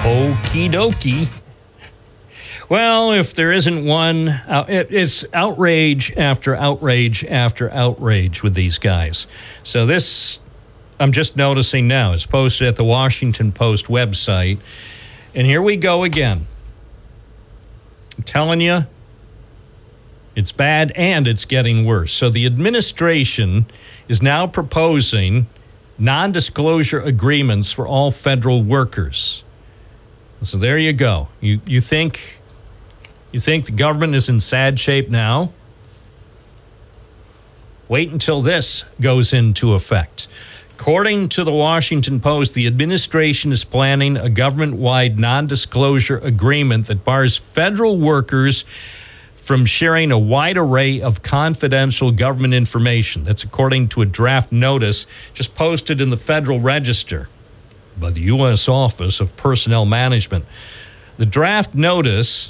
Okie dokie. Well, if there isn't one, it's outrage after outrage after outrage with these guys. So this, I'm just noticing now, it's posted at the Washington Post website. And here we go again. I'm telling you, it's bad and it's getting worse. So the administration is now proposing non-disclosure agreements for all federal workers. So there you go. You think the government is in sad shape now? Wait until this goes into effect. According to the Washington Post, the administration is planning a government-wide non-disclosure agreement that bars federal workers from sharing a wide array of confidential government information. That's according to a draft notice just posted in the Federal Register by the U.S. Office of Personnel Management. The draft notice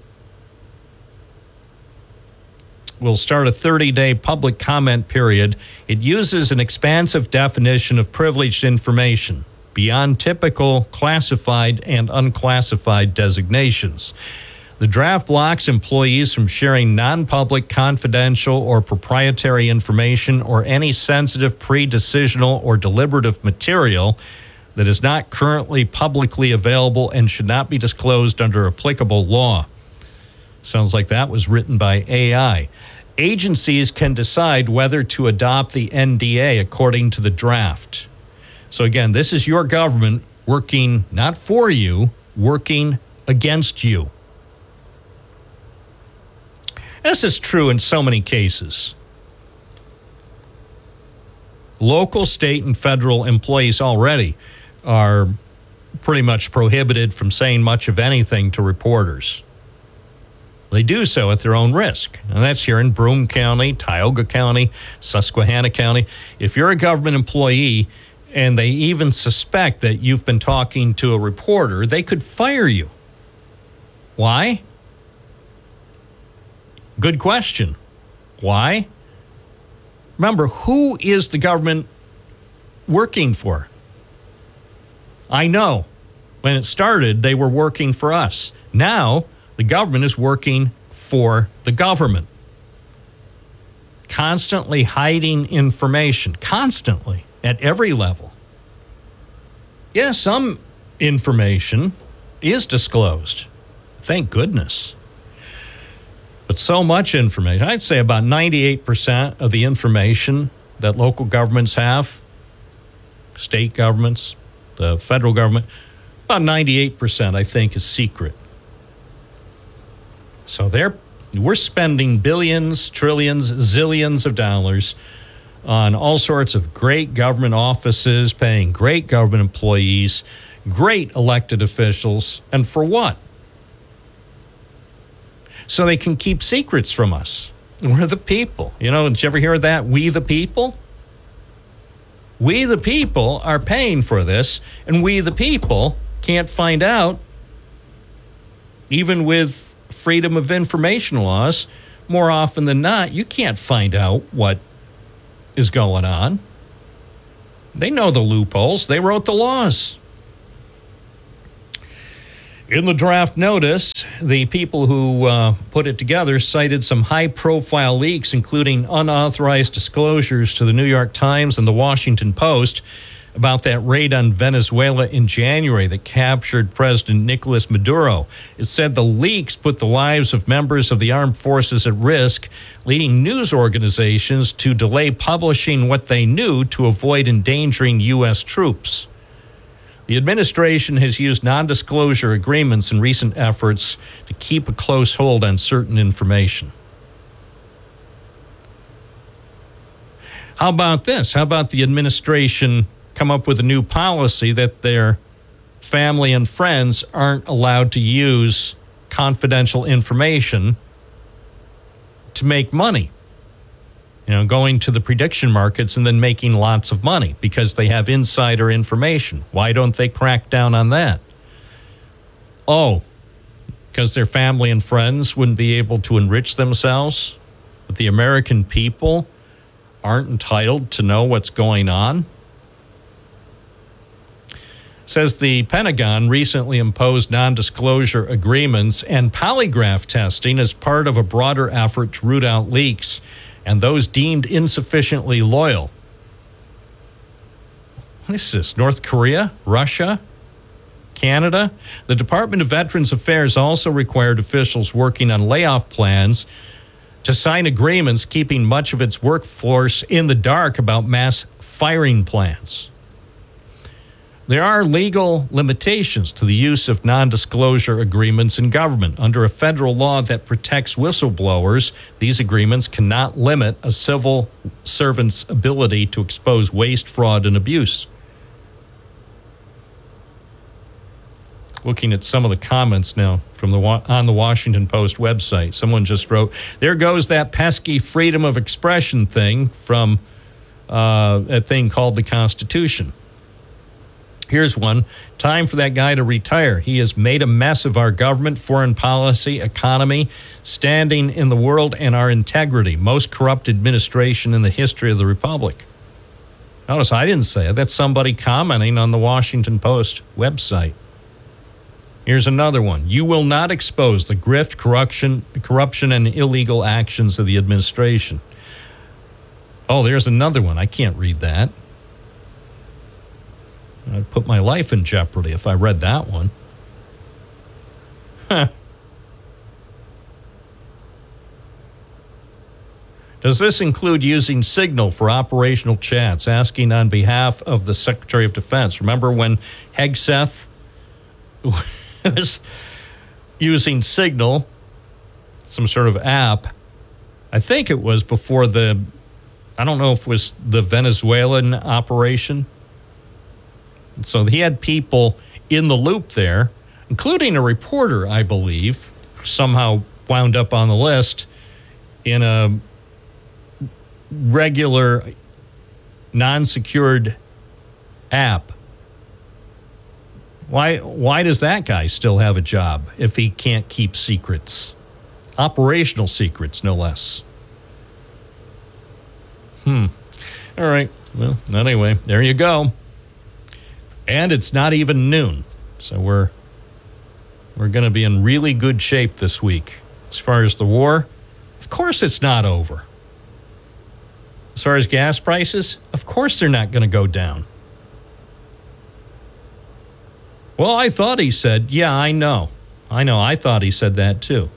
will start a 30-day public comment period. It uses an expansive definition of privileged information beyond typical classified and unclassified designations. The draft blocks employees from sharing non-public, confidential, or proprietary information or any sensitive, pre-decisional, or deliberative material that is not currently publicly available and should not be disclosed under applicable law. Sounds like that was written by AI. Agencies can decide whether to adopt the NDA according to the draft. So again, this is your government working not for you, working against you. This is true in so many cases. Local, state, and federal employees already are pretty much prohibited from saying much of anything to reporters. They do so at their own risk. And that's here in Broome County, Tioga County, Susquehanna County. If you're a government employee and they even suspect that you've been talking to a reporter, they could fire you. Why? Good question. Why? Remember, who is the government working for? I know. When it started, they were working for us. Now, the government is working for the government. Constantly hiding information. Constantly. At every level. Yeah, some information is disclosed. Thank goodness. But so much information. I'd say about 98% of the information that local governments have, state governments, the federal government, about 98%, I think, is secret. So we're spending billions, trillions, zillions of dollars on all sorts of great government offices, paying great government employees, great elected officials, and for what? So they can keep secrets from us. We're the people. You know, did you ever hear that? We the people? We the people are paying for this, and we the people can't find out, even with freedom of information laws, more often than not, you can't find out what is going on. They know the loopholes. They wrote the laws. In the draft notice, the people who put it together cited some high-profile leaks, including unauthorized disclosures to the New York Times and the Washington Post about that raid on Venezuela in January that captured President Nicolas Maduro. It said the leaks put the lives of members of the armed forces at risk, leading news organizations to delay publishing what they knew to avoid endangering U.S. troops. The administration has used non-disclosure agreements in recent efforts to keep a close hold on certain information. How about this? How about the administration come up with a new policy that their family and friends aren't allowed to use confidential information to make money? You know, going to the prediction markets and then making lots of money because they have insider information. Why don't they crack down on that? Oh, because their family and friends wouldn't be able to enrich themselves? But the American people aren't entitled to know what's going on? Says the Pentagon recently imposed non-disclosure agreements and polygraph testing as part of a broader effort to root out leaks and those deemed insufficiently loyal. What is this? North Korea? Russia? Canada? The Department of Veterans Affairs also required officials working on layoff plans to sign agreements keeping much of its workforce in the dark about mass firing plans. There are legal limitations to the use of non-disclosure agreements in government. Under a federal law that protects whistleblowers, these agreements cannot limit a civil servant's ability to expose waste, fraud, and abuse. Looking at some of the comments now from on the Washington Post website, someone just wrote, "There goes that pesky freedom of expression thing from a thing called the Constitution." Here's one. "Time for that guy to retire. He has made a mess of our government, foreign policy, economy, standing in the world, and our integrity. Most corrupt administration in the history of the Republic." Notice I didn't say it. That's somebody commenting on the Washington Post website. Here's another one. "You will not expose the grift, corruption, and illegal actions of the administration." Oh, there's another one. I can't read that. I'd put my life in jeopardy if I read that one. Huh. "Does this include using Signal for operational chats, asking on behalf of the Secretary of Defense?" Remember when Hegseth was using Signal, some sort of app? I think it was before I don't know if it was the Venezuelan operation. So he had people in the loop there, including a reporter, I believe, somehow wound up on the list in a regular non-secured app. Why does that guy still have a job if he can't keep secrets? Operational secrets, no less. All right. Well, anyway, there you go. And it's not even noon, so we're going to be in really good shape this week. As far as the war, of course it's not over. As far as gas prices, of course they're not going to go down. Well, I thought he said, yeah, I know. I thought he said that too.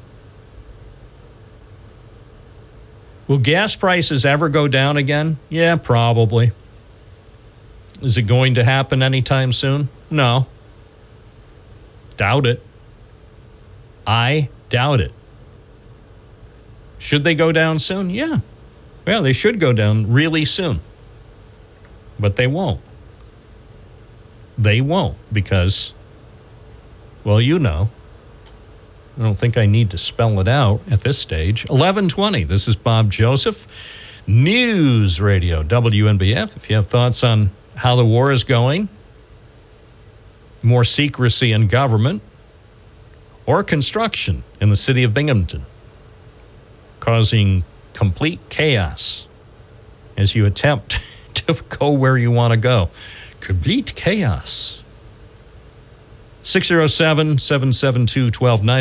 Will gas prices ever go down again? Yeah, probably. Is it going to happen anytime soon? No. Doubt it. I doubt it. Should they go down soon? Yeah. Well, they should go down really soon. But they won't. They won't because, well, you know. I don't think I need to spell it out at this stage. 11:20. This is Bob Joseph, News Radio, WNBF. If you have thoughts on how the war is going, more secrecy in government, or construction in the city of Binghamton, causing complete chaos as you attempt to go where you want to go. Complete chaos. 607-772-1290.